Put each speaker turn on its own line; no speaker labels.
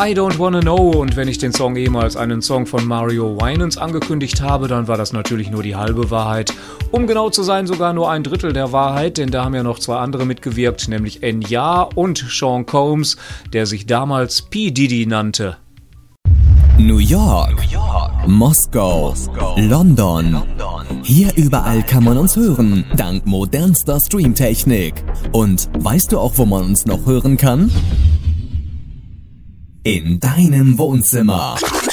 I Don't Wanna Know, und wenn ich den Song ehemals einen Song von Mario Winans angekündigt habe, dann war das natürlich nur die halbe Wahrheit. Um genau zu sein, sogar nur ein Drittel der Wahrheit, denn da haben ja noch zwei andere mitgewirkt, nämlich Enya und Sean Combs, der sich damals P. Diddy nannte.
New York, Moskau, London. Hier überall kann man uns hören, dank modernster Streamtechnik. Und weißt du auch, wo man uns noch hören kann? In deinem Wohnzimmer.